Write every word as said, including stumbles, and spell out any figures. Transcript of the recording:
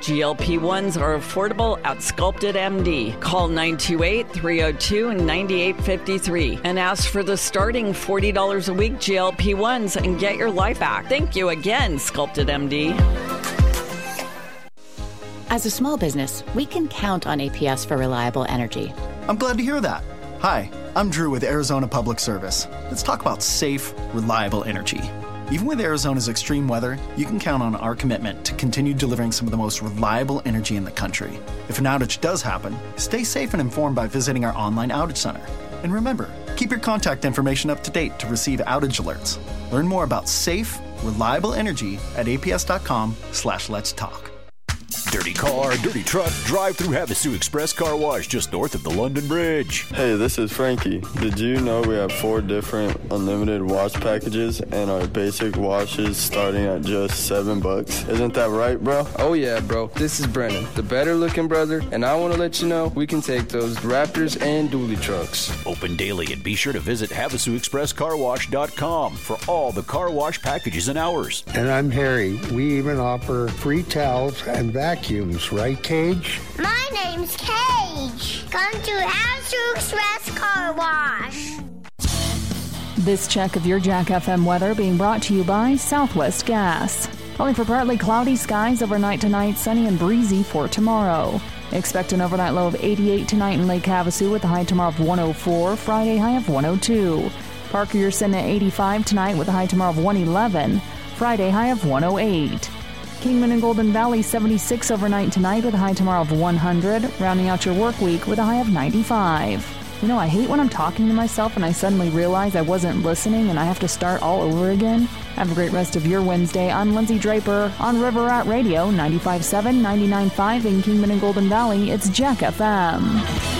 G L P ones are affordable at Sculpted M D. Call nine two eight, three oh two, nine eight five three and ask for the starting forty dollars a week G L P ones and get your life back. Thank you again, Sculpted M D. As a small business, we can count on A P S for reliable energy. I'm glad to hear that. Hi, I'm Drew with Arizona Public Service. Let's talk about safe, reliable energy. Even with Arizona's extreme weather, you can count on our commitment to continue delivering some of the most reliable energy in the country. If an outage does happen, stay safe and informed by visiting our online outage center. And remember, keep your contact information up to date to receive outage alerts. Learn more about safe, reliable energy at aps.com slash let's talk. Dirty car, dirty truck, drive through Havasu Express Car Wash just north of the London Bridge. Hey, this is Frankie. Did you know we have four different unlimited wash packages and our basic washes starting at just seven bucks? Isn't that right, bro? Oh yeah, bro. This is Brennan, the better looking brother, and I want to let you know we can take those Raptors and dually trucks. Open daily, and be sure to visit Havasu Express Car Wash dot com for all the car wash packages and hours. And I'm Harry. We even offer free towels and vacuums, right, Cage? My name's Cage. Come to Havasu Express Car Wash. This check of your Jack F M weather being brought to you by Southwest Gas. Calling for partly cloudy skies overnight tonight, sunny and breezy for tomorrow. Expect an overnight low of eighty-eight tonight in Lake Havasu with a high tomorrow of one oh four, Friday high of one oh two. Parker, you're sitting at eighty-five tonight with a high tomorrow of one eleven, Friday high of one oh eight. Kingman and Golden Valley, seventy-six overnight tonight with a high tomorrow of one hundred, rounding out your work week with a high of ninety-five. You know, I hate when I'm talking to myself and I suddenly realize I wasn't listening and I have to start all over again. Have a great rest of your Wednesday. I'm Lindsay Draper on River Rat Radio, ninety-five point seven, ninety-nine point five in Kingman and Golden Valley. It's Jack F M.